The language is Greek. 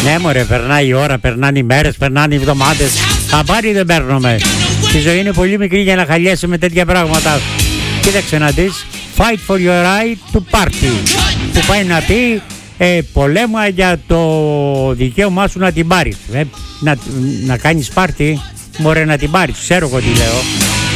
Ναι μωρέ, περνάει η ώρα, περνάνε οι μέρες, περνάνε οι εβδομάδες. Χαμπάρι δεν παίρνουμε. Η ζωή είναι πολύ μικρή για να χαλιέσαι με τέτοια πράγματα. Κοίταξε να δεις. Fight for your right to party. Που πάει να πει πολέμα για το δικαίωμά σου να την πάρεις. Να κάνεις πάρτι, μωρέ να την πάρεις. Ξέρω εγώ τι λέω.